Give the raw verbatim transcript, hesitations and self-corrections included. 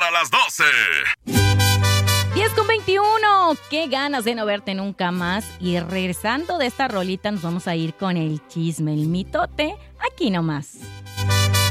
para las doce. diez con veintiuno. Qué ganas de no verte nunca más. Y regresando de esta rolita nos vamos a ir con el chisme, el mitote, aquí nomás.